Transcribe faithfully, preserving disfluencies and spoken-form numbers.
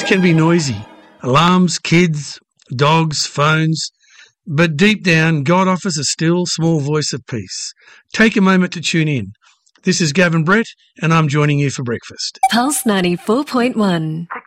can be noisy. Alarms, kids, dogs, phones. But deep down, God offers a still, small voice of peace. Take a moment to tune in. This is Gavin Brett, and I'm joining you for breakfast. Pulse ninety-four point one.